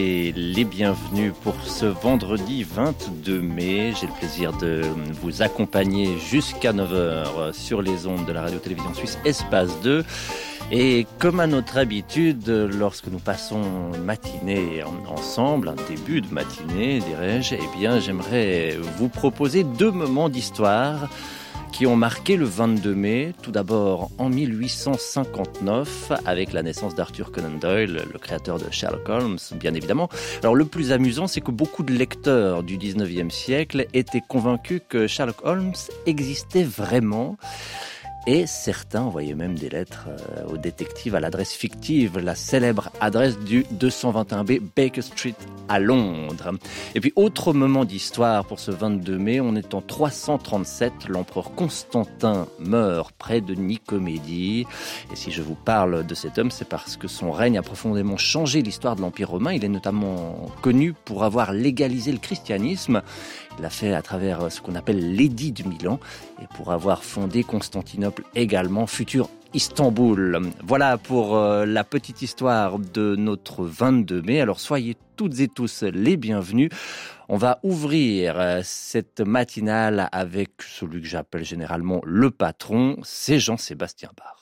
Et les bienvenus pour ce vendredi 22 mai. J'ai le plaisir de vous accompagner jusqu'à 9 heures sur les ondes de la radio-télévision suisse Espace 2. Et comme à notre habitude, lorsque nous passons une matinée ensemble, un début de matinée, dirais-je, eh bien, j'aimerais vous proposer deux moments d'histoire qui ont marqué le 22 mai, tout d'abord en 1859, avec la naissance d'Arthur Conan Doyle, le créateur de Sherlock Holmes, bien évidemment. Alors le plus amusant, c'est que beaucoup de lecteurs du 19e siècle étaient convaincus que Sherlock Holmes existait vraiment. Et certains envoyaient même des lettres aux détectives à l'adresse fictive, la célèbre adresse du 221B Baker Street à Londres. Et puis, autre moment d'histoire pour ce 22 mai, on est en 337, l'empereur Constantin meurt près de Nicomédie. Et si je vous parle de cet homme, c'est parce que son règne a profondément changé l'histoire de l'Empire romain. Il est notamment connu pour avoir légalisé le christianisme. Il l'a fait à travers ce qu'on appelle l'édit de Milan et pour avoir fondé Constantinople également, futur Istanbul. Voilà pour la petite histoire de notre 22 mai. Alors soyez toutes et tous les bienvenus. On va ouvrir cette matinale avec celui que j'appelle généralement le patron, c'est Jean-Sébastien Bach.